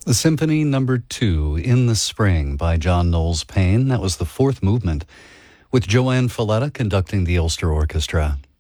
The Symphony Number 2, In the Spring, by John Knowles Paine. That was the fourth movement, with Joanne Falletta conducting the Ulster Orchestra.